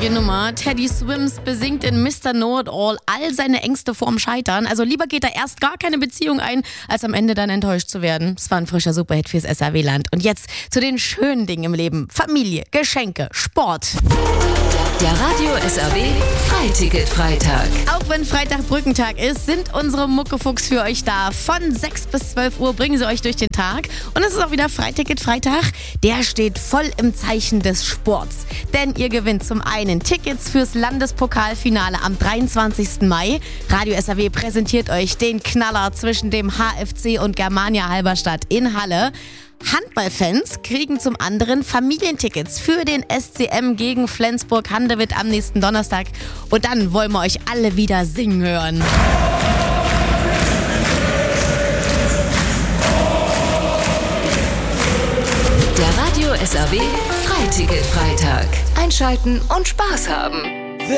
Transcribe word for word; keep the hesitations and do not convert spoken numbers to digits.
traurige Nummer. Teddy Swims besingt in Mister Know-it-all all seine Ängste vorm Scheitern. Also lieber geht er erst gar keine Beziehung ein, als am Ende dann enttäuscht zu werden. Es war ein frischer Superhit fürs S R W-Land. Und jetzt zu den schönen Dingen im Leben. Familie, Geschenke, Sport. Der Radio S R W Freiticket-Freitag. Auch wenn Freitag Brückentag ist, sind unsere Muckefuchs für euch da. Von sechs bis zwölf Uhr bringen sie euch durch den Tag. Und es ist auch wieder Freiticket-Freitag. Der steht voll im Zeichen des Sports. Denn ihr gewinnt zum einen Tickets fürs Landespokalfinale am dreiundzwanzigsten Mai. Radio S R W präsentiert euch den Knaller zwischen dem H F C und Germania Halberstadt in Halle. Handballfans kriegen zum anderen Familientickets für den S C M gegen Flensburg-Handewitt am nächsten Donnerstag. Und dann wollen wir euch alle wieder singen hören. Der Radio S R W Freiticket-Freitag. Einschalten und Spaß haben.